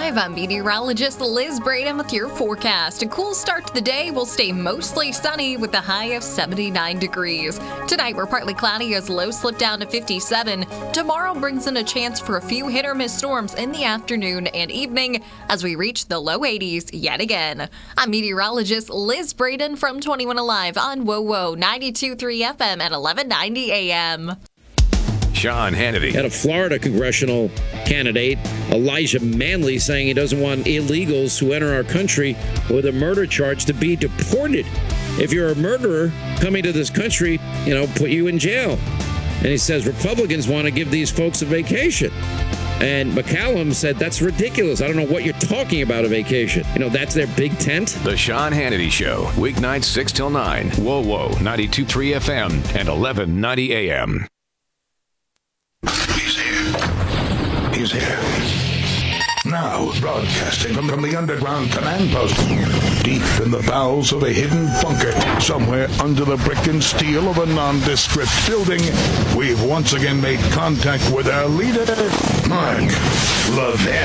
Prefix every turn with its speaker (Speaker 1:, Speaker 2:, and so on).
Speaker 1: Alive, I'm meteorologist Liz Braden with your forecast. A cool start to the day will stay mostly sunny with a high of 79 degrees. Tonight, we're partly cloudy as lows slip down to 57. Tomorrow brings in a chance for a few hit-or-miss storms in the afternoon and evening as we reach the low 80s yet again. I'm meteorologist Liz Braden from 21 Alive on WOWO 92.3 FM at 1190 AM.
Speaker 2: Sean Hannity.
Speaker 3: Had a Florida congressional candidate, Elijah Manley, saying he doesn't want illegals who enter our country with a murder charge to be deported. If you're a murderer coming to this country, put you in jail. And he says Republicans want to give these folks a vacation. And McCallum said, that's ridiculous. I don't know what you're talking about, a vacation. That's their big tent.
Speaker 2: The Sean Hannity Show, weeknights 6 till 9. WOWO 92.3 FM and 1190 AM.
Speaker 4: He's here. Now, broadcasting from the underground command post, deep in the bowels of a hidden bunker, somewhere under the brick and steel of a nondescript building, we've once again made contact with our leader, Mark Levin.